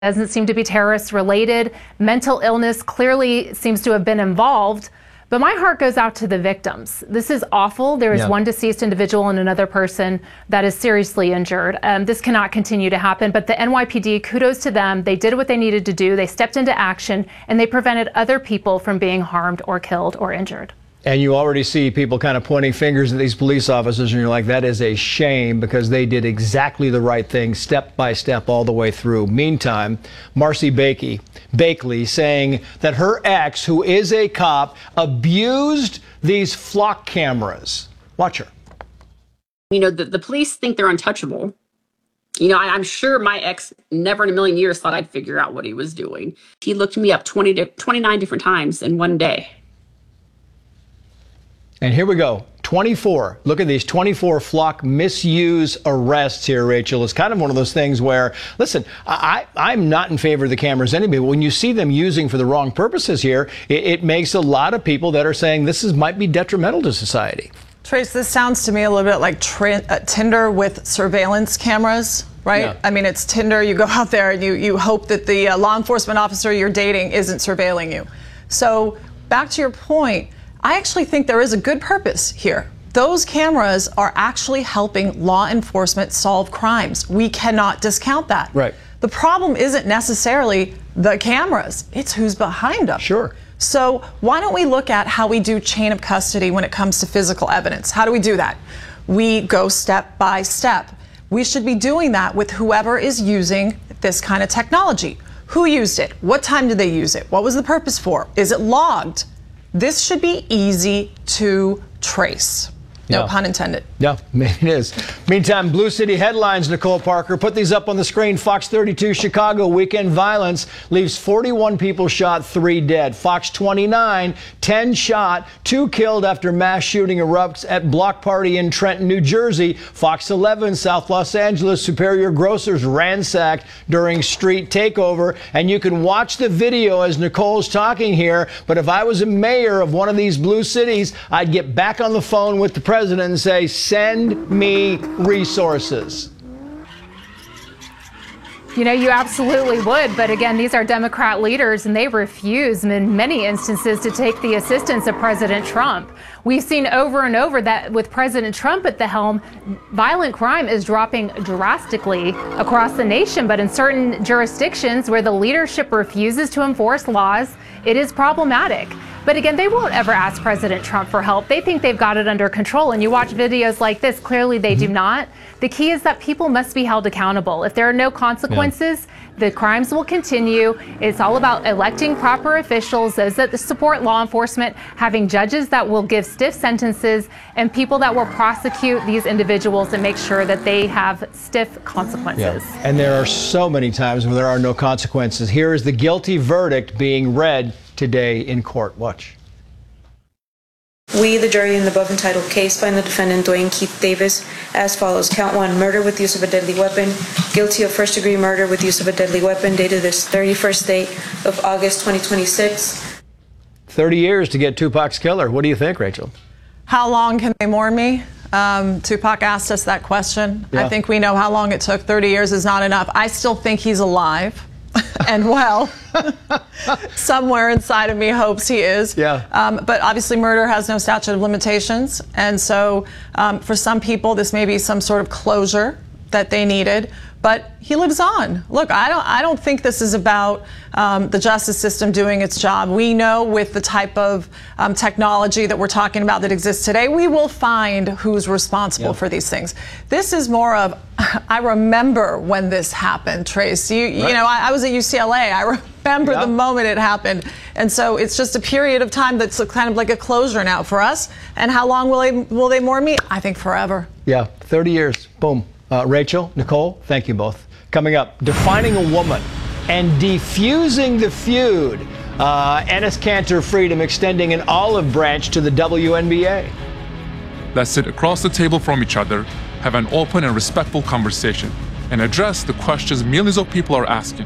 Doesn't seem to be terrorist related. Mental illness clearly seems to have been involved. But my heart goes out to the victims. This is awful. There is one deceased individual and another person that is seriously injured. This cannot continue to happen. But the NYPD, kudos to them. They did what they needed to do. They stepped into action and they prevented other people from being harmed or killed or injured. And you already see people kind of pointing fingers at these police officers, and you're like, that is a shame, because they did exactly the right thing, step by step, all the way through. Meantime, Marcy Bakley saying that her ex, who is a cop, abused these flock cameras. Watch her. You know, the police think they're untouchable. You know, I'm sure my ex never in a million years thought I'd figure out what he was doing. He looked me up 29 different times in one day. And here we go. 24. Look at these 24 flock misuse arrests here, Rachel. It's kind of one of those things where, listen, I'm not in favor of the cameras anyway, but when you see them using for the wrong purposes here, it makes a lot of people that are saying this might be detrimental to society. Trace, this sounds to me a little bit like Tinder with surveillance cameras, right? Yeah. I mean, it's Tinder. You go out there and you hope that the law enforcement officer you're dating isn't surveilling you. So back to your point, I actually think there is a good purpose here. Those cameras are actually helping law enforcement solve crimes. We cannot discount that. Right. The problem isn't necessarily the cameras, it's who's behind them. Sure. So why don't we look at how we do chain of custody when it comes to physical evidence? How do we do that? We go step by step. We should be doing that with whoever is using this kind of technology. Who used it? What time did they use it? What was the purpose for? Is it logged? This should be easy to trace. No pun intended. Yeah, it is. Meantime, Blue City headlines, Nicole Parker. Put these up on the screen. Fox 32, Chicago, weekend violence leaves 41 people shot, 3 dead. Fox 29, 10 shot, 2 killed after mass shooting erupts at block party in Trenton, New Jersey. Fox 11, South Los Angeles, Superior Grocers ransacked during street takeover. And you can watch the video as Nicole's talking here. But if I was a mayor of one of these blue cities, I'd get back on the phone with the president and say, send me resources. You know, you absolutely would. But again, these are Democrat leaders and they refuse in many instances to take the assistance of President Trump. We've seen over and over that with President Trump at the helm, violent crime is dropping drastically across the nation. But in certain jurisdictions where the leadership refuses to enforce laws, it is problematic. But again, they won't ever ask President Trump for help. They think they've got it under control. And you watch videos like this, clearly they do not. The key is that people must be held accountable. If there are no consequences, the crimes will continue. It's all about electing proper officials, those that support law enforcement, having judges that will give stiff sentences, and people that will prosecute these individuals and make sure that they have stiff consequences. Yeah. And there are so many times when there are no consequences. Here is the guilty verdict being read today in court. Watch. We, the jury in the above entitled case, find the defendant, Dwayne Keith Davis, as follows. Count 1, murder with use of a deadly weapon. Guilty of first-degree murder with use of a deadly weapon, dated this 31st day of August 2026. 30 years to get Tupac's killer. What do you think, Rachel? How long can they mourn me? Tupac asked us that question. Yeah. I think we know how long it took. 30 years is not enough. I still think he's alive. And well, somewhere inside of me hopes he is. Yeah. But obviously murder has no statute of limitations. And so for some people, this may be some sort of closure that they needed. But he lives on. Look, I don't think this is about the justice system doing its job. We know with the type of technology that we're talking about that exists today, we will find who's responsible for these things. This is more of, I remember when this happened, Trace. You know, I was at UCLA. I remember the moment it happened. And so it's just a period of time that's kind of like a closure now for us. And how long will they mourn me? I think forever. Yeah, 30 years. Boom. Rachel, Nicole, thank you both. Coming up, defining a woman and defusing the feud. Enes Kanter Freedom extending an olive branch to the WNBA. Let's sit across the table from each other, have an open and respectful conversation, and address the questions millions of people are asking.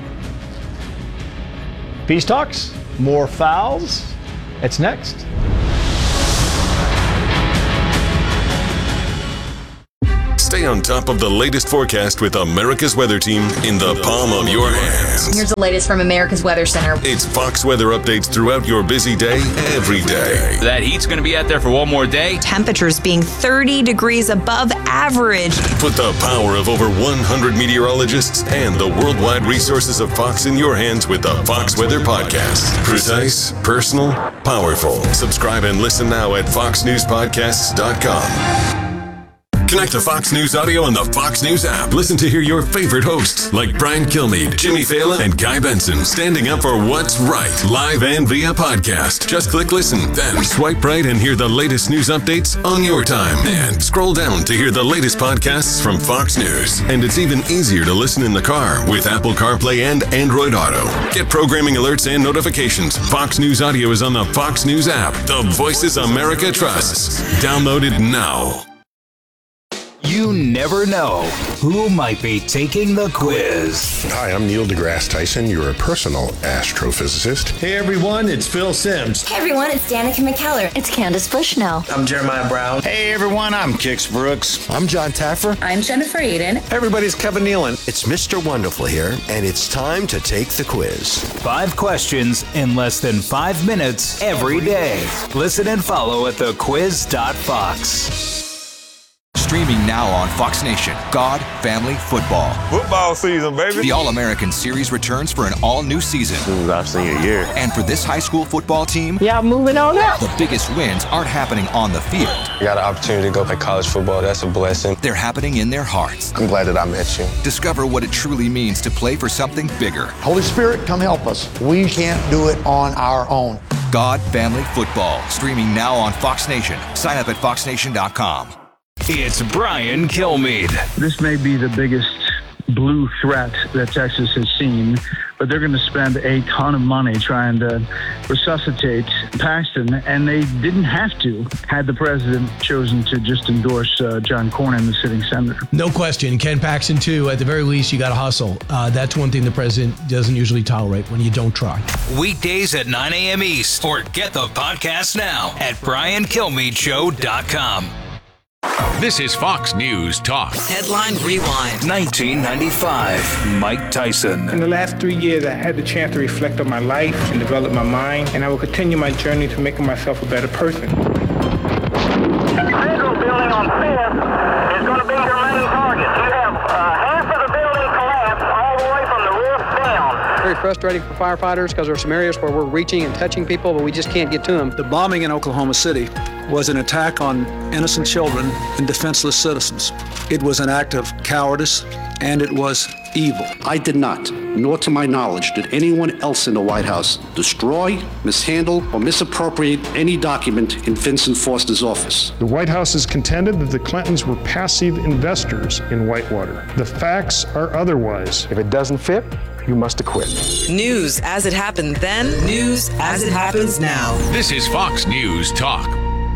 Peace Talks, more fouls. It's next. Stay Stay on top of the latest forecast with America's Weather Team in the palm of your hands. Here's the latest from America's Weather Center. It's Fox weather updates throughout your busy day, every day. That heat's going to be out there for one more day. Temperatures being 30 degrees above average. Put the power of over 100 meteorologists and the worldwide resources of Fox in your hands with the Fox Weather Podcast. Precise, personal, powerful. Subscribe and listen now at foxnewspodcasts.com. Connect to Fox News Audio on the Fox News app. Listen to hear your favorite hosts like Brian Kilmeade, Jimmy Fallon, and Guy Benson standing up for what's right, live and via podcast. Just click listen, then swipe right and hear the latest news updates on your time. And scroll down to hear the latest podcasts from Fox News. And it's even easier to listen in the car with Apple CarPlay and Android Auto. Get programming alerts and notifications. Fox News Audio is on the Fox News app. The voices America trusts. Download it now. You never know who might be taking the quiz. Hi, I'm Neil deGrasse Tyson, your personal astrophysicist. Hey everyone, it's Phil Simms. Hey everyone, it's Danica McKellar. It's Candace Bushnell. I'm Jeremiah Brown. Hey everyone, I'm Kix Brooks. I'm John Taffer. I'm Jennifer Aiden. Everybody's Kevin Nealon. It's Mr. Wonderful here, and it's time to take the quiz. 5 questions in less than 5 minutes every day. Listen and follow at thequiz.fox. Streaming now on Fox Nation, God, Family, Football. Football season, baby. The All-American Series returns for an all-new season. This is our senior year. And for this high school football team, yeah, moving on up. The biggest wins aren't happening on the field. I got an opportunity to go play college football. That's a blessing. They're happening in their hearts. I'm glad that I met you. Discover what it truly means to play for something bigger. Holy Spirit, come help us. We can't do it on our own. God, Family, Football. Streaming now on Fox Nation. Sign up at foxnation.com. It's Brian Kilmeade. This may be the biggest blue threat that Texas has seen, but they're going to spend a ton of money trying to resuscitate Paxton, and they didn't have to had the president chosen to just endorse John Cornyn, the sitting senator. No question. Ken Paxton, too. At the very least, you got to hustle. That's one thing the president doesn't usually tolerate, when you don't try. Weekdays at 9 a.m. East, or get the podcast now at BrianKilmeadeShow.com. This is Fox News Talk. Headline Rewind. 1995. Mike Tyson. In the last 3 years, I had the chance to reflect on my life and develop my mind, and I will continue my journey to making myself a better person. Federal building on 5th is going to be your main target. You have half of the building collapsed all the way from the roof down. Very frustrating for firefighters because there are some areas where we're reaching and touching people, but we just can't get to them. The bombing in Oklahoma City was an attack on innocent children and defenseless citizens. It was an act of cowardice, and it was evil. I did not, nor to my knowledge, did anyone else in the White House destroy, mishandle, or misappropriate any document in Vincent Foster's office. The White House has contended that the Clintons were passive investors in Whitewater. The facts are otherwise. If it doesn't fit, you must acquit. News as it happened then, news as it happens now. This is Fox News Talk.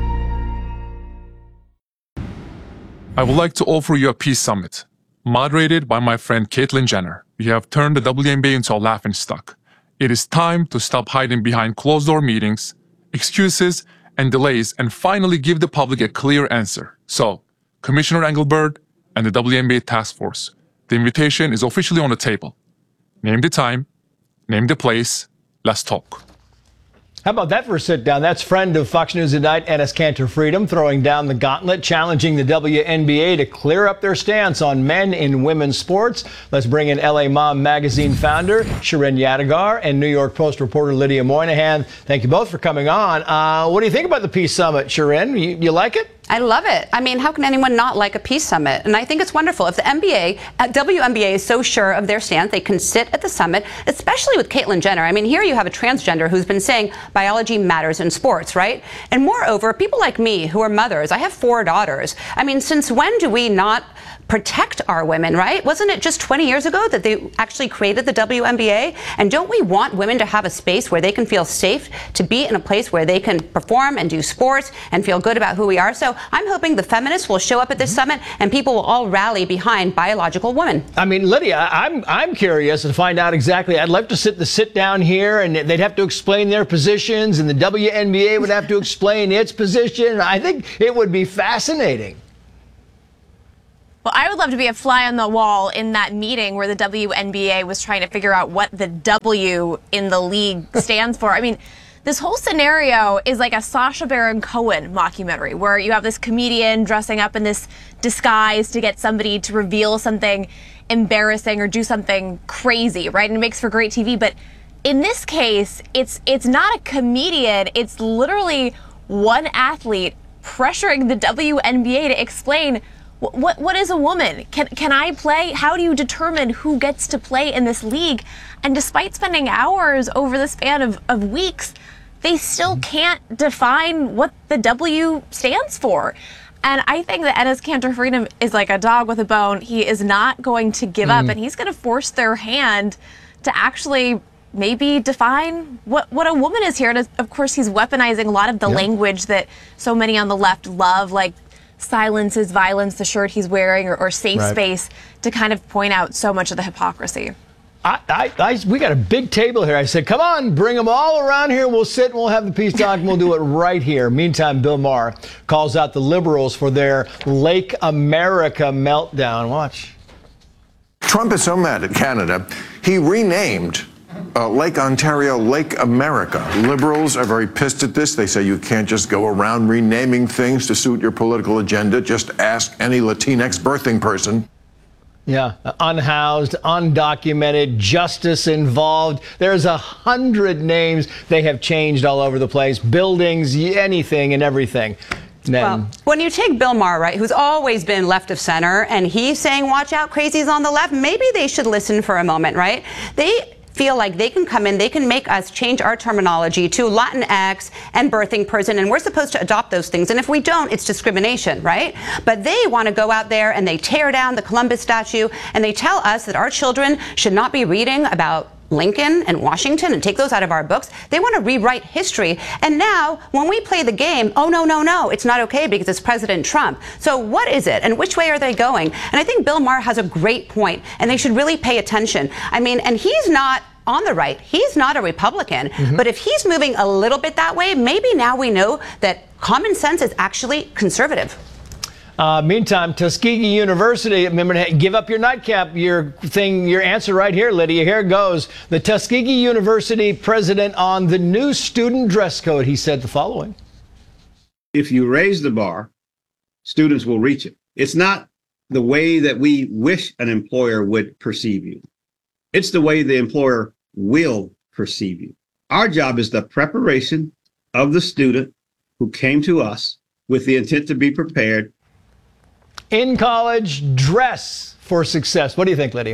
I would like to offer you a peace summit, moderated by my friend Caitlyn Jenner. We have turned the WNBA into a laughingstock. It is time to stop hiding behind closed-door meetings, excuses, and delays, and finally give the public a clear answer. So, Commissioner Engelbert and the WNBA Task Force, the invitation is officially on the table. Name the time, name the place, let's talk. How about that for a sit down? That's friend of Fox News at Night, Enes Kanter Freedom, throwing down the gauntlet, challenging the WNBA to clear up their stance on men in women's sports. Let's bring in LA Mom magazine founder Shirin Yadigar and New York Post reporter Lydia Moynihan. Thank you both for coming on. What do you think about the Peace Summit, Shirin? You like it? I love it. I mean, how can anyone not like a peace summit? And I think it's wonderful. If the WNBA is so sure of their stance, they can sit at the summit, especially with Caitlyn Jenner. I mean, here you have a transgender who's been saying biology matters in sports, right? And moreover, people like me who are mothers, I have 4 daughters. I mean, since when do we not protect our women, right? Wasn't it just 20 years ago that they actually created the WNBA? And don't we want women to have a space where they can feel safe, to be in a place where they can perform and do sports and feel good about who we are? So I'm hoping the feminists will show up at this summit and people will all rally behind biological women. I mean, Lydia, I'm curious to find out exactly. I'd love to sit down here and they'd have to explain their positions and the WNBA would have to explain its position. I think it would be fascinating. Well, I would love to be a fly on the wall in that meeting where the WNBA was trying to figure out what the W in the league stands for. I mean, this whole scenario is like a Sacha Baron Cohen mockumentary where you have this comedian dressing up in this disguise to get somebody to reveal something embarrassing or do something crazy, right? And it makes for great TV. But in this case, it's not a comedian. It's literally one athlete pressuring the WNBA to explain what is a woman? Can I play? How do you determine who gets to play in this league? And despite spending hours over the span of weeks, they still can't define what the W stands for. And I think that Enes Kanter Freedom is like a dog with a bone. He is not going to give up, and he's going to force their hand to actually maybe define what a woman is here. And of course, he's weaponizing a lot of the language that so many on the left love, like silence is violence, the shirt he's wearing, or safe space, to kind of point out so much of the hypocrisy. We got a big table here. I said, come on, bring them all around here. We'll sit and we'll have the peace talk and we'll do it right here. Meantime, Bill Maher calls out the liberals for their Lake America meltdown. Watch. Trump is so mad at Canada, he renamed Lake Ontario Lake America. Liberals are very pissed at this. They say you can't just go around renaming things to suit your political agenda. Just ask any Latinx birthing person. Yeah, unhoused, undocumented, justice involved. There's 100 names they have changed all over the place. Buildings, anything and everything. Well, when you take Bill Maher, right, who's always been left of center, and he's saying, watch out, crazies on the left, maybe they should listen for a moment, right? They feel like they can come in, they can make us change our terminology to Latinx and birthing person, and we're supposed to adopt those things. And if we don't, it's discrimination, right? But they want to go out there and they tear down the Columbus statue, and they tell us that our children should not be reading about Lincoln and Washington and take those out of our books. They want to rewrite history. And now, when we play the game, oh, no, it's not okay because it's President Trump. So what is it? And which way are they going? And I think Bill Maher has a great point, and they should really pay attention. I mean, and he's not on the right. He's not a Republican. But if he's moving a little bit that way, maybe now we know that common sense is actually conservative. Meantime, Tuskegee University, remember to give up your nightcap, your answer right here, Lydia. Here it goes. The Tuskegee University president on the new student dress code. He said the following. If you raise the bar, students will reach it. It's not the way that we wish an employer would perceive you. It's the way the employer will perceive you. Our job is the preparation of the student who came to us with the intent to be prepared. In college, dress for success. What do you think, Lydia?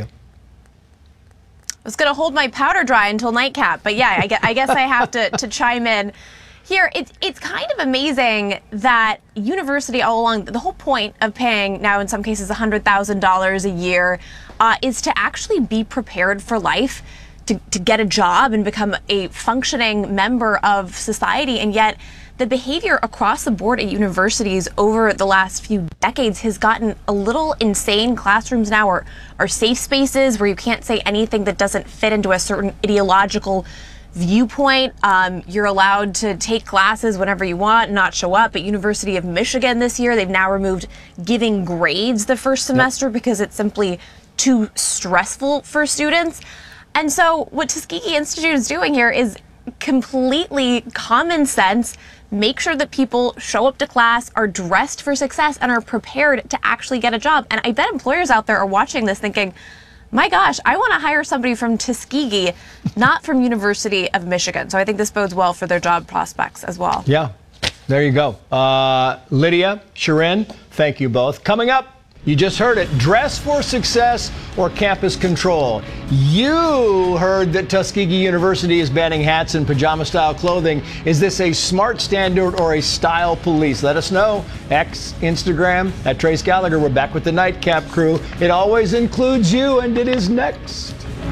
I was going to hold my powder dry until nightcap, but yeah, I guess I have to chime in. Here, it's kind of amazing that university all along, the whole point of paying now in some cases $100,000 a year is to actually be prepared for life, to get a job and become a functioning member of society. And yet the behavior across the board at universities over the last few decades has gotten a little insane. Classrooms now are safe spaces where you can't say anything that doesn't fit into a certain ideological viewpoint. You're allowed to take classes whenever you want, not show up. At University of Michigan this year, they've now removed giving grades the first semester because it's simply too stressful for students. And so what Tuskegee Institute is doing here is completely common sense. Make sure that people show up to class, are dressed for success, and are prepared to actually get a job. And I bet employers out there are watching this thinking, my gosh, I want to hire somebody from Tuskegee, not from University of Michigan. So I think this bodes well for their job prospects as well. Yeah, there you go. Lydia, Sharon, thank you both. Coming up, you just heard it, dress for success or campus control. You heard that Tuskegee University is banning hats and pajama-style clothing. Is this a smart standard or a style police? Let us know. X, Instagram, at Trace Gallagher. We're back with the Nightcap crew. It always includes you, and it is next.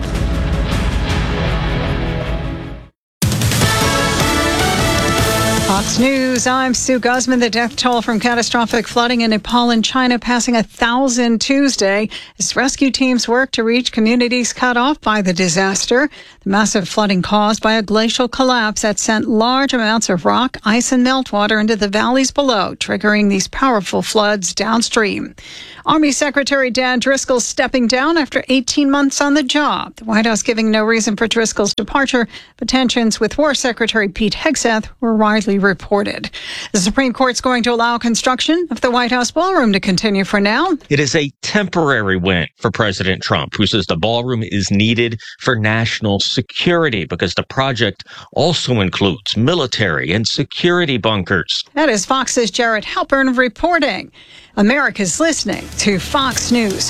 Fox News, I'm Sue Guzman. The death toll from catastrophic flooding in Nepal and China passing 1,000 Tuesday as rescue teams work to reach communities cut off by the disaster. The massive flooding caused by a glacial collapse that sent large amounts of rock, ice, and meltwater into the valleys below, triggering these powerful floods downstream. Army Secretary Dan Driscoll stepping down after 18 months on the job. The White House giving no reason for Driscoll's departure, but tensions with War Secretary Pete Hegseth were widely reported. The Supreme Court's going to allow construction of the White House ballroom to continue for now. It is a temporary win for President Trump, who says the ballroom is needed for national security because the project also includes military and security bunkers. That is Fox's Jared Halpern reporting. America's listening to Fox News.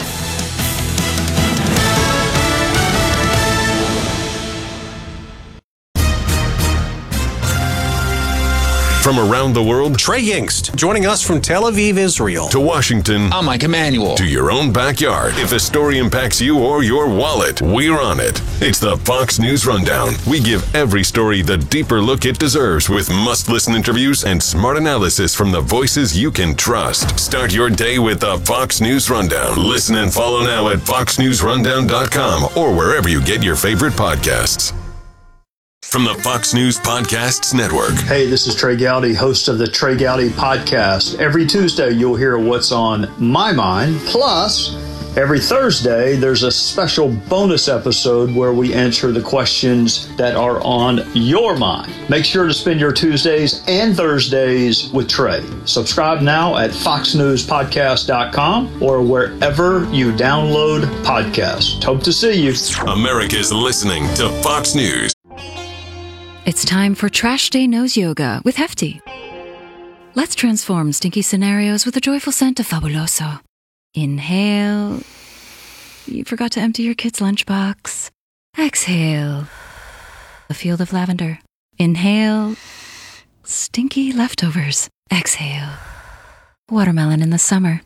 From around the world, Trey Yingst, joining us from Tel Aviv, Israel. To Washington. I'm Mike Emanuel. To your own backyard. If a story impacts you or your wallet, we're on it. It's the Fox News Rundown. We give every story the deeper look it deserves with must-listen interviews and smart analysis from the voices you can trust. Start your day with the Fox News Rundown. Listen and follow now at foxnewsrundown.com or wherever you get your favorite podcasts. From the Fox News Podcasts Network. Hey, this is Trey Gowdy, host of the Trey Gowdy Podcast. Every Tuesday, you'll hear what's on my mind. Plus, every Thursday, there's a special bonus episode where we answer the questions that are on your mind. Make sure to spend your Tuesdays and Thursdays with Trey. Subscribe now at foxnewspodcast.com or wherever you download podcasts. Hope to see you. America's listening to Fox News. It's time for Trash Day Nose Yoga with Hefty. Let's transform stinky scenarios with a joyful scent of Fabuloso. Inhale. You forgot to empty your kid's lunchbox. Exhale. A field of lavender. Inhale. Stinky leftovers. Exhale. Watermelon in the summer.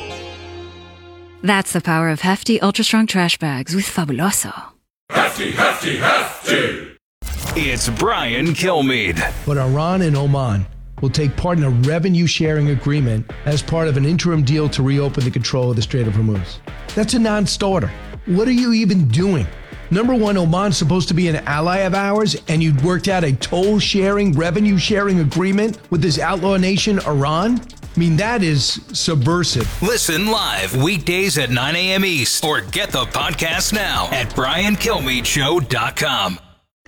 That's the power of Hefty Ultra Strong Trash Bags with Fabuloso. Hefty, hefty, hefty! It's Brian Kilmeade. But Iran and Oman will take part in a revenue-sharing agreement as part of an interim deal to reopen the control of the Strait of Hormuz. That's a non-starter. What are you even doing? Number one, Oman's supposed to be an ally of ours, and you'd worked out a toll-sharing, revenue-sharing agreement with this outlaw nation, Iran? I mean, that is subversive. Listen live weekdays at 9 a.m. East or get the podcast now at briankilmeadshow.com.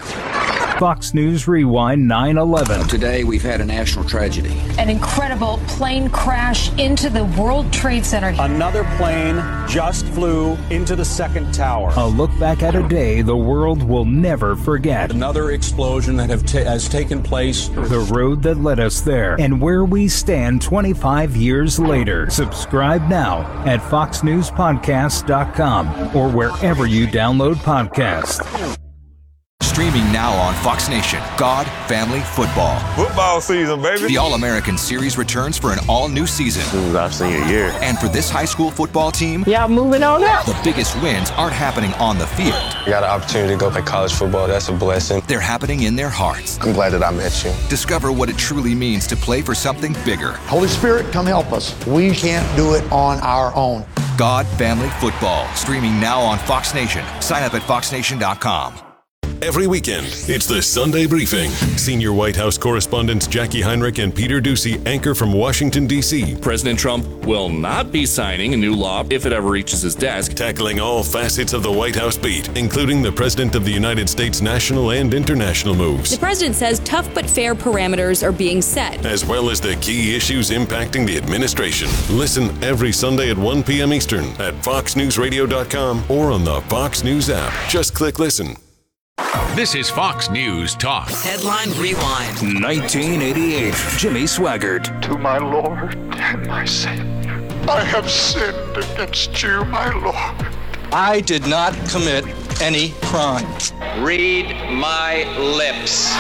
Fox News Rewind 9/11. Today, we've had a national tragedy. An incredible plane crash into the World Trade Center. Another plane just flew into the second tower. A look back at a day the world will never forget. Another explosion that has taken place. The road that led us there and where we stand 25 years later. Subscribe now at foxnewspodcast.com or wherever you download podcasts. Streaming now on Fox Nation, God, Family, Football. Football season, baby. The All-American Series returns for an all-new season. This is our senior year. And for this high school football team, y'all moving on up. The biggest wins aren't happening on the field. I got an opportunity to go play college football. That's a blessing. They're happening in their hearts. I'm glad that I met you. Discover what it truly means to play for something bigger. Holy Spirit, come help us. We can't do it on our own. God, Family, Football. Streaming now on Fox Nation. Sign up at foxnation.com. Every weekend, it's the Sunday Briefing. Senior White House correspondents Jackie Heinrich and Peter Doocy anchor from Washington, D.C. President Trump will not be signing a new law if it ever reaches his desk. Tackling all facets of the White House beat, including the President of the United States national and international moves. The president says tough but fair parameters are being set, as well as the key issues impacting the administration. Listen every Sunday at 1 p.m. Eastern at foxnewsradio.com or on the Fox News app. Just click listen. This is Fox News Talk. Headline Rewind. 1988. Jimmy Swaggart. To my Lord and my Savior, I have sinned against you, my Lord. I did not commit any crime. Read my lips.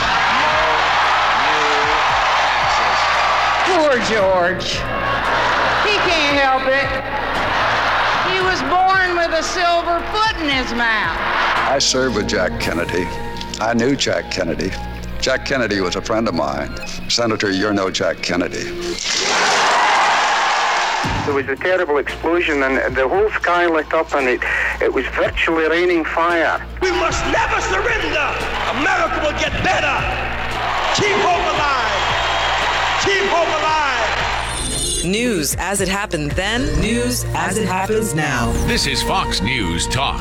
No new taxes. Poor George. He can't help it. He was born with a silver foot in his mouth. I served with Jack Kennedy. I knew Jack Kennedy. Jack Kennedy was a friend of mine. Senator, you're no Jack Kennedy. There was a terrible explosion and the whole sky lit up and it was virtually raining fire. We must never surrender. America will get better. Keep hope alive. Keep hope alive. News as it happened then, news as it happens now. This is Fox News Talk.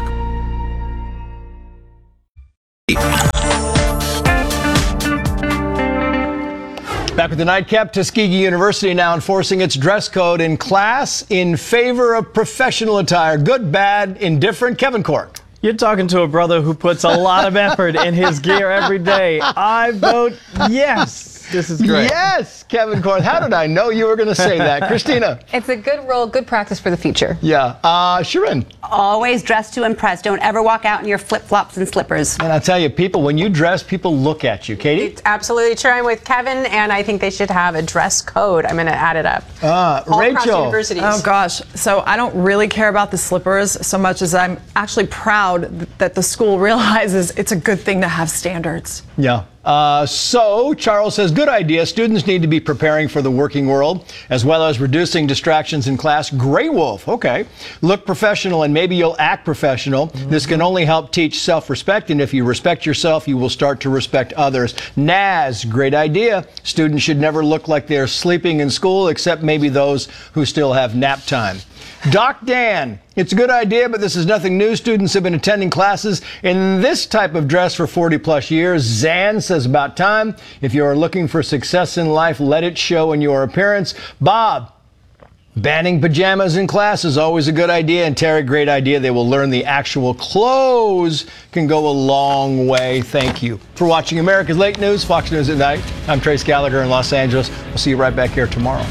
Back with the nightcap. Tuskegee University now enforcing its dress code in class in favor of professional attire. Good, bad, indifferent. Kevin Cork. You're talking to a brother who puts a lot of effort in his gear every day. I vote yes. This is great. Yes, Kevin Cork. How did I know you were going to say that? Christina. It's a good rule, good practice for the future. Yeah. Sharon. Always dress to impress. Don't ever walk out in your flip-flops and slippers. And I'll tell you, people, when you dress, people look at you. Katie? It's absolutely true. I'm with Kevin, and I think they should have a dress code. I'm going to add it up. All Rachel. across universities. Oh, gosh. So I don't really care about the slippers so much as I'm actually proud that the school realizes it's a good thing to have standards. Yeah. So Charles says, good idea. Students need to be preparing for the working world as well as reducing distractions in class. Grey Wolf. Okay. Look professional and maybe you'll act professional. This can only help teach self-respect. And if you respect yourself, you will start to respect others. Naz, great idea. Students should never look like they're sleeping in school, except maybe those who still have nap time. Doc Dan, it's a good idea, but this is nothing new. Students have been attending classes in this type of dress for 40 plus years. Zan says about time. If you're looking for success in life, let it show in your appearance. Bob, banning pajamas in class is always a good idea. And Terry, great idea. They will learn the actual clothes can go a long way. Thank you for watching America's Late News, Fox News at Night. I'm Trace Gallagher in Los Angeles. We'll see you right back here tomorrow.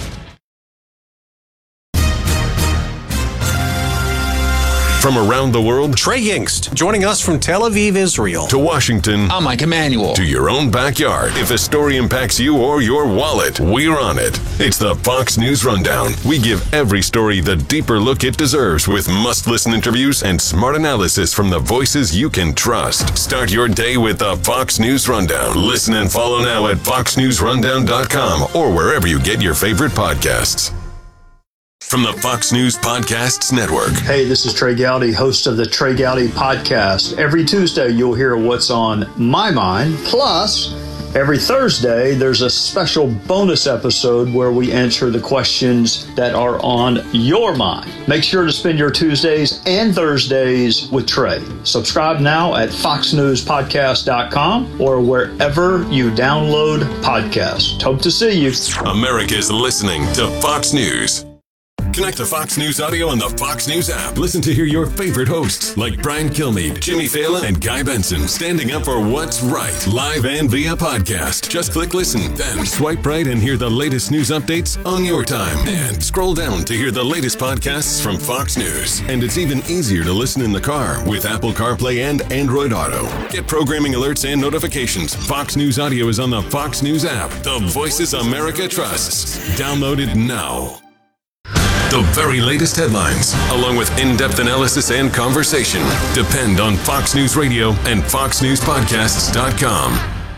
From around the world, Trey Yingst, joining us from Tel Aviv, Israel. To Washington, I'm Mike Emanuel. To your own backyard. If a story impacts you or your wallet, we're on it. It's the Fox News Rundown. We give every story the deeper look it deserves with must-listen interviews and smart analysis from the voices you can trust. Start your day with the Fox News Rundown. Listen and follow now at foxnewsrundown.com or wherever you get your favorite podcasts. From the Fox News Podcasts Network. Hey, this is Trey Gowdy, host of the Trey Gowdy Podcast. Every Tuesday, you'll hear what's on my mind. Plus, every Thursday, there's a special bonus episode where we answer the questions that are on your mind. Make sure to spend your Tuesdays and Thursdays with Trey. Subscribe now at foxnewspodcast.com or wherever you download podcasts. Hope to see you. America's listening to Fox News. Connect to Fox News Audio on the Fox News app. Listen to hear your favorite hosts like Brian Kilmeade, Jimmy Fallon, and Guy Benson standing up for what's right, live and via podcast. Just click listen, then swipe right and hear the latest news updates on your time. And scroll down to hear the latest podcasts from Fox News. And it's even easier to listen in the car with Apple CarPlay and Android Auto. Get programming alerts and notifications. Fox News Audio is on the Fox News app. The voices America trusts. Download it now. The very latest headlines, along with in-depth analysis and conversation, depend on Fox News Radio and FoxNewsPodcasts.com.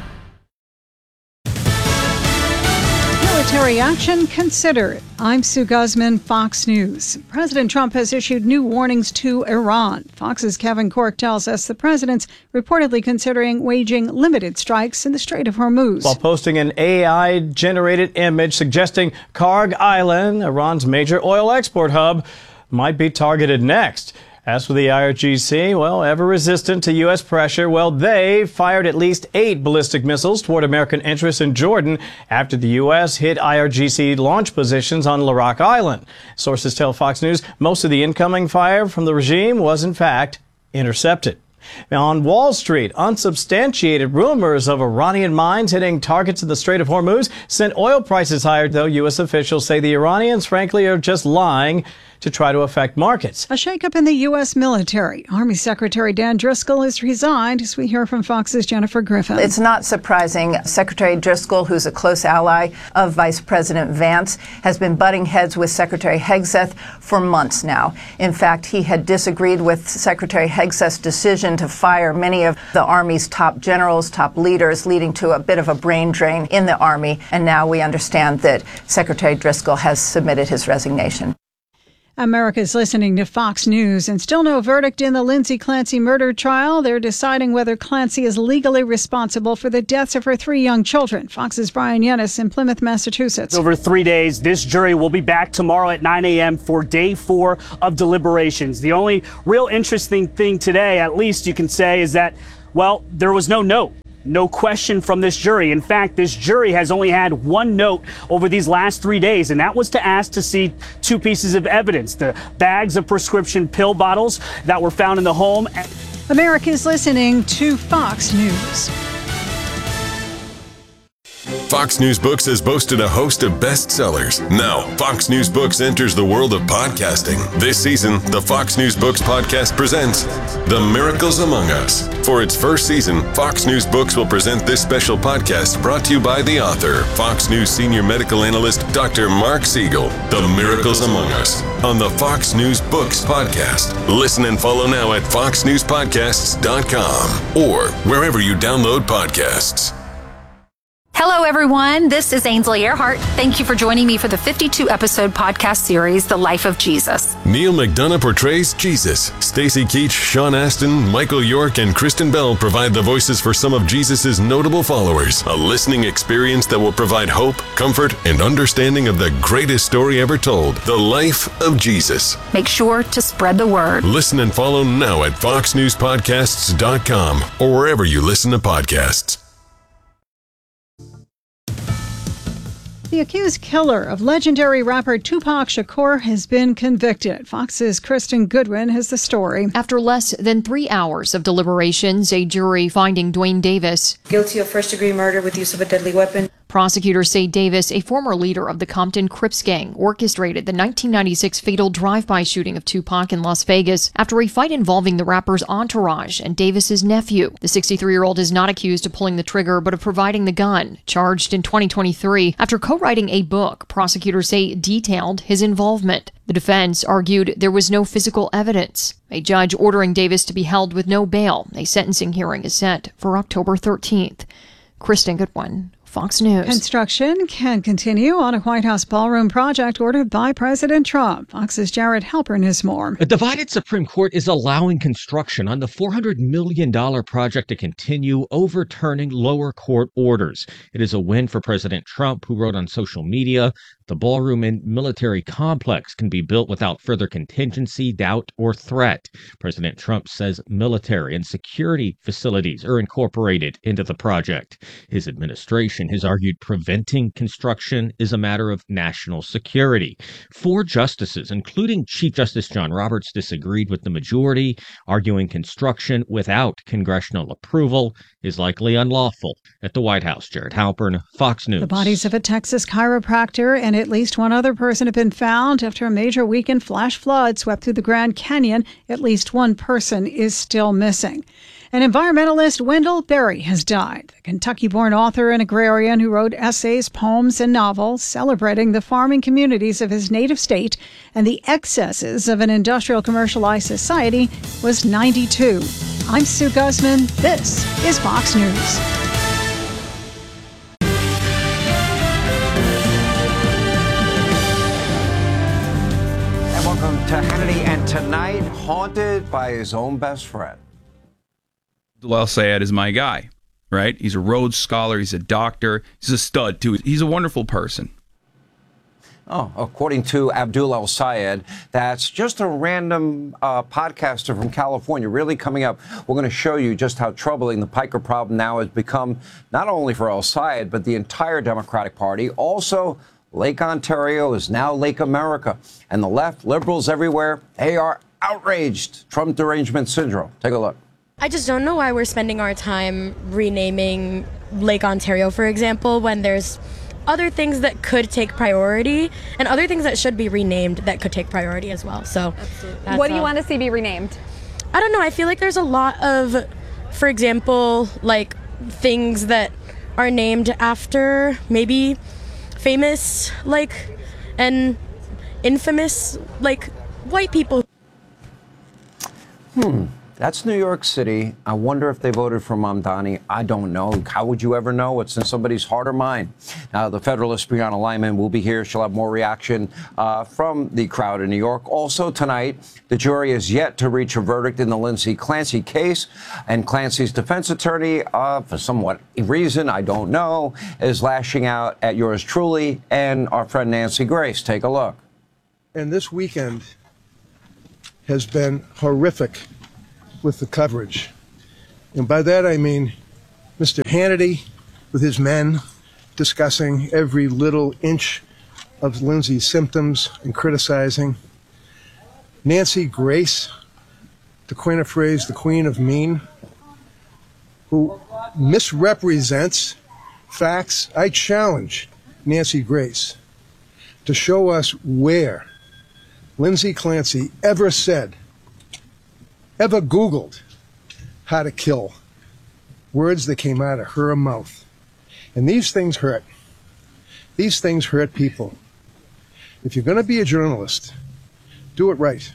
Military action considered. I'm Sue Guzman, Fox News. President Trump has issued new warnings to Iran. Fox's Kevin Cork tells us the president's reportedly considering waging limited strikes in the Strait of Hormuz. While posting an AI-generated image suggesting Karg Island, Iran's major oil export hub, might be targeted next. As for the IRGC, well, ever resistant to U.S. pressure, well, they fired at least 8 ballistic missiles toward American interests in Jordan after the U.S. hit IRGC launch positions on Larak Island. Sources tell Fox News most of the incoming fire from the regime was, in fact, intercepted. Now, on Wall Street, unsubstantiated rumors of Iranian mines hitting targets in the Strait of Hormuz sent oil prices higher, though U.S. officials say the Iranians, frankly, are just lying to try to affect markets. A shakeup in the U.S. military. Army Secretary Dan Driscoll has resigned, as we hear from Fox's Jennifer Griffin. It's not surprising. Secretary Driscoll, who's a close ally of Vice President Vance, has been butting heads with Secretary Hegseth for months now. In fact, he had disagreed with Secretary Hegseth's decision to fire many of the Army's top generals, top leaders, leading to a bit of a brain drain in the Army. And now we understand that Secretary Driscoll has submitted his resignation. America's listening to Fox News, and still no verdict in the Lindsay Clancy murder trial. They're deciding whether Clancy is legally responsible for the deaths of her 3 young children. Fox's Brian Yennis in Plymouth, Massachusetts. Over 3 days, this jury will be back tomorrow at 9 a.m. for day 4 of deliberations. The only real interesting thing today, at least you can say, is that, well, there was no note. No question from this jury. In fact, this jury has only had 1 note over these last 3 days, and that was to ask to see 2 pieces of evidence: the bags of prescription pill bottles that were found in the home. America's listening to Fox News. Fox News Books has boasted a host of bestsellers. Now, Fox News Books enters the world of podcasting. This season, the Fox News Books podcast presents The Miracles Among Us. For its first season, Fox News Books will present this special podcast brought to you by the author, Fox News senior medical analyst, Dr. Mark Siegel. The Miracles Among Us on the Fox News Books podcast. Listen and follow now at foxnewspodcasts.com or wherever you download podcasts. Hello, everyone. This is Ainsley Earhart. Thank you for joining me for the 52-episode podcast series, The Life of Jesus. Neil McDonough portrays Jesus. Stacy Keach, Sean Astin, Michael York, and Kristen Bell provide the voices for some of Jesus' notable followers. A listening experience that will provide hope, comfort, and understanding of the greatest story ever told, the life of Jesus. Make sure to spread the word. Listen and follow now at foxnewspodcasts.com or wherever you listen to podcasts. The accused killer of legendary rapper Tupac Shakur has been convicted. Fox's Kristen Goodwin has the story. After less than 3 hours of deliberations, a jury finding Dwayne Davis guilty of first-degree murder with use of a deadly weapon. Prosecutors say Davis, a former leader of the Compton Crips gang, orchestrated the 1996 fatal drive-by shooting of Tupac in Las Vegas after a fight involving the rapper's entourage and Davis's nephew. The 63-year-old is not accused of pulling the trigger, but of providing the gun. Charged in 2023 after co-writing a book, prosecutors say detailed his involvement. The defense argued there was no physical evidence. A judge ordering Davis to be held with no bail. A sentencing hearing is set for October 13th. Kristen Goodwin, Fox News. Construction can continue on a White House ballroom project ordered by President Trump. Fox's Jared Halpern has more. A divided Supreme Court is allowing construction on the $400 million project to continue, overturning lower court orders. It is a win for President Trump, who wrote on social media, "The ballroom and military complex can be built without further contingency, doubt, or threat." President Trump says military and security facilities are incorporated into the project. His administration has argued preventing construction is a matter of national security. 4 justices, including Chief Justice John Roberts, disagreed with the majority, arguing construction without congressional approval is likely unlawful. At the White House, Jared Halpern, Fox News. The bodies of a Texas chiropractor and at least 1 other person have been found after a major weekend flash flood swept through the Grand Canyon. At least 1 person is still missing. And environmentalist Wendell Berry has died. The Kentucky-born author and agrarian who wrote essays, poems, and novels celebrating the farming communities of his native state and the excesses of an industrial commercialized society was 92. I'm Sue Guzman. This is Fox News. Welcome to Hannity, and tonight, haunted by his own best friend. Abdul El-Sayed is my guy, right? He's a Rhodes Scholar. He's a doctor. He's a stud, too. He's a wonderful person. Oh, according to Abdul El-Sayed, that's just a random podcaster from California, really coming up. We're going to show you just how troubling the piker problem now has become, not only for El-Sayed, but the entire Democratic Party. Also, Lake Ontario is now Lake America. And the left, liberals everywhere, they are outraged. Trump derangement syndrome. Take a look. I just don't know why we're spending our time renaming Lake Ontario, for example, when there's other things that could take priority and other things that should be renamed that could take priority as well. So, what do you want to see be renamed? I don't know. I feel like there's a lot of, for example, like things that are named after maybe famous, like, and infamous, like, white people. That's New York City. I wonder if they voted for Mamdani. I don't know. How would you ever know? It's in somebody's heart or mind. Now, the Federalist Breonna Lyman will be here. She'll have more reaction from the crowd in New York. Also tonight, the jury is yet to reach a verdict in the Lindsay Clancy case. And Clancy's defense attorney, for somewhat reason I don't know, is lashing out at yours truly and our friend Nancy Grace. Take a look. And this weekend has been horrific with the coverage. And by that I mean Mr. Hannity with his men discussing every little inch of Lindsay's symptoms and criticizing. Nancy Grace, to coin a phrase, the queen of mean, who misrepresents facts. I challenge Nancy Grace to show us where Lindsay Clancy ever said, ever Googled how to kill, words that came out of her mouth. And these things hurt. These things hurt people. If you're going to be a journalist, do it right.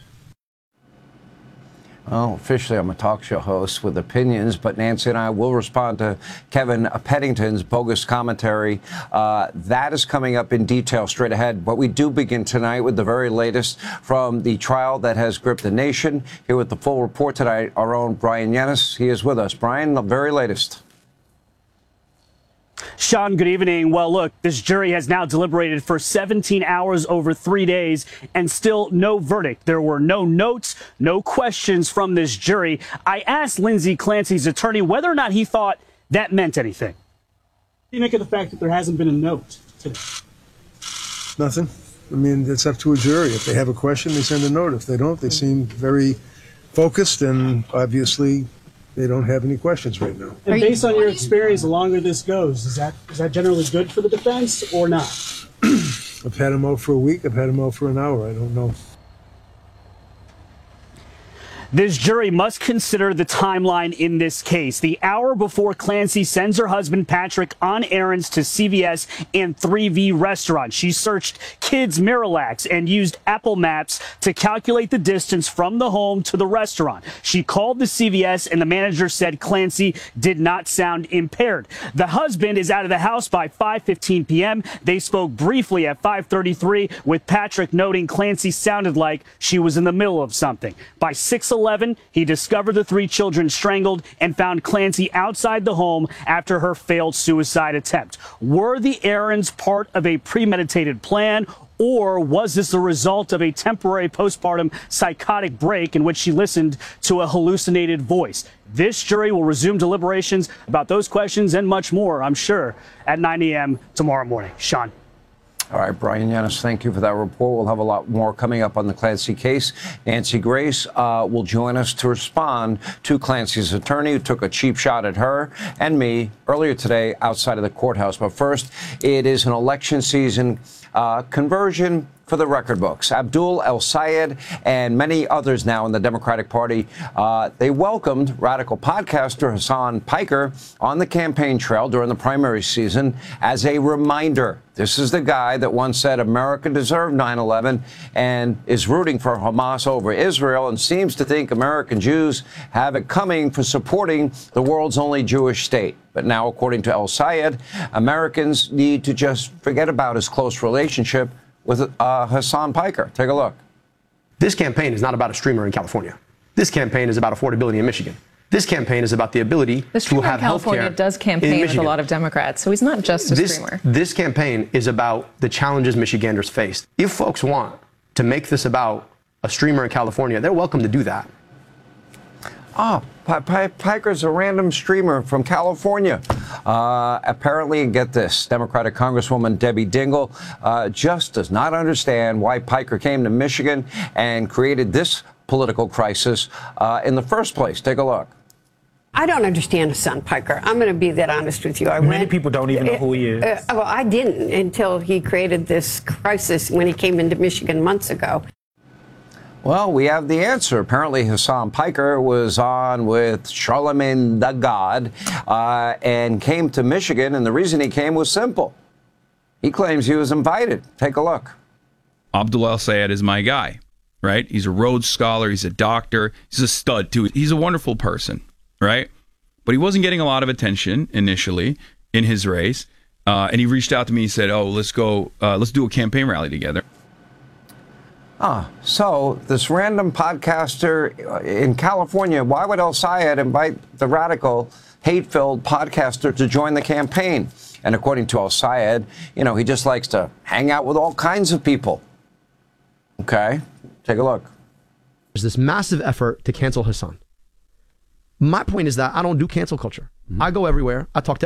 Well, officially, I'm a talk show host with opinions, but Nancy and I will respond to Kevin Pettington's bogus commentary. That is coming up in detail straight ahead. But we do begin tonight with the very latest from the trial that has gripped the nation. Here with the full report tonight, our own Brian Yennis. He is with us. Brian, the very latest. Sean, good evening. Well, look, this jury has now deliberated for 17 hours over 3 days and still no verdict. There were no notes, no questions from this jury. I asked Lindsay Clancy's attorney whether or not he thought that meant anything. What do you make of the fact that there hasn't been a note today? Nothing. I mean, it's up to a jury. If they have a question, they send a note. If they don't, they seem very focused, and obviously they don't have any questions right now. And based on your experience, the longer this goes, is that generally good for the defense or not? I've had them out for a week. I've had them out for an hour. I don't know. This jury must consider the timeline in this case. The hour before Clancy sends her husband Patrick on errands to CVS and 3V restaurants. She searched Kids Miralax and used Apple Maps to calculate the distance from the home to the restaurant. She called the CVS and the manager said Clancy did not sound impaired. The husband is out of the house by 5:15 p.m. They spoke briefly at 5:33 with Patrick noting Clancy sounded like she was in the middle of something. By 6:11, he discovered the three children strangled and found Clancy outside the home after her failed suicide attempt. Were the errands part of a premeditated plan, or was this the result of a temporary postpartum psychotic break in which she listened to a hallucinated voice? This jury will resume deliberations about those questions and much more, I'm sure, at 9 a.m. tomorrow morning. Sean. All right, Brian Yennis, thank you for that report. We'll have a lot more coming up on the Clancy case. Nancy Grace will join us to respond to Clancy's attorney, who took a cheap shot at her and me earlier today outside of the courthouse. But first, it is an election season conversion for the record books. Abdul El-Sayed and many others now in the Democratic Party, they welcomed radical podcaster Hasan Piker on the campaign trail during the primary season as a reminder. This is the guy that once said America deserved 9/11 and is rooting for Hamas over Israel and seems to think American Jews have it coming for supporting the world's only Jewish state. But now, according to El-Sayed, Americans need to just forget about his close relationship with Hasan Piker. Take a look. This campaign is not about a streamer in California. This campaign is about affordability in Michigan. This campaign is about the ability to have health care. California does campaign with a lot of Democrats, so he's not just a streamer. This campaign is about the challenges Michiganders faced. If folks want to make this about a streamer in California, they're welcome to do that. Piker's a random streamer from California. Apparently, get this, Democratic Congresswoman Debbie Dingell just does not understand why Piker came to Michigan and created this political crisis in the first place. Take a look. I don't understand Hasan Piker. I'm going to be that honest with you. Many people don't even know who he is. Well, I didn't until he created this crisis when he came into Michigan months ago. Well, we have the answer. Apparently, Hasan Piker was on with Charlemagne the God and came to Michigan, and the reason he came was simple. He claims he was invited. Take a look. Abdul El-Sayed is my guy, right? He's a Rhodes Scholar. He's a doctor. He's a stud, too. He's a wonderful person, right? But he wasn't getting a lot of attention initially in his race. And he reached out to me and said, oh, let's do a campaign rally together. So this random podcaster in California, why would El Sayed invite the radical, hate-filled podcaster to join the campaign? And according to El Sayed, he just likes to hang out with all kinds of people. Okay, take a look. There's this massive effort to cancel Hassan. My point is that I don't do cancel culture. I go everywhere. I talk to